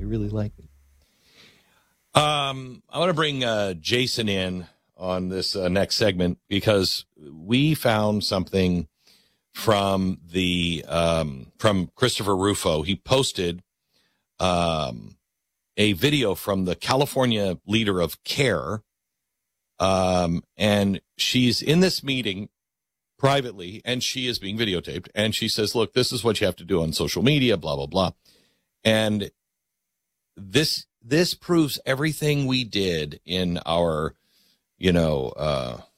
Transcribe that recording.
really like it. I want to bring Jason in on this next segment because we found something from from Christopher Rufo. He posted a video from the California leader of CARE, and she's in this meeting privately, and she is being videotaped, and she says, look, this is what you have to do on social media, blah, blah, blah. And this proves everything we did in our,